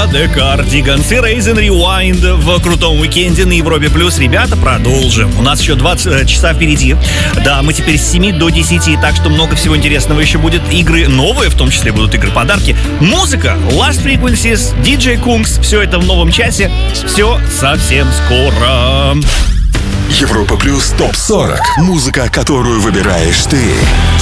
The Cardigans и Raise and Rewind в крутом уикенде на Европе Плюс. Ребята, продолжим. У нас еще 20 часа впереди. Да, мы теперь с 7 до 10, так что много всего интересного еще будет. Игры новые, в том числе будут игры-подарки. Музыка, Last Frequencies, DJ Kungs. Все это в новом часе. Все совсем скоро. Европа Плюс ТОП-40. Музыка, которую выбираешь ты.